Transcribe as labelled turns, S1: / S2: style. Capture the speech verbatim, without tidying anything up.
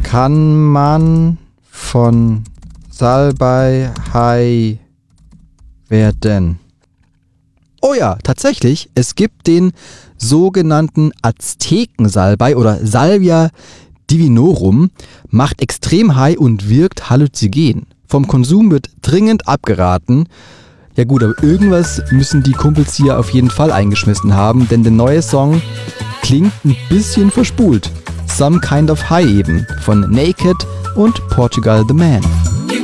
S1: kann man von Salbei high werden? Oh ja, tatsächlich, es gibt den sogenannten Aztekensalbei oder Salvia divinorum, macht extrem high und wirkt halluzinogen. Vom Konsum wird dringend abgeraten. Ja gut, aber irgendwas müssen die Kumpels hier auf jeden Fall eingeschmissen haben, denn der neue Song klingt ein bisschen verspult. Some Kind of High eben, von Naked und Portugal the Man.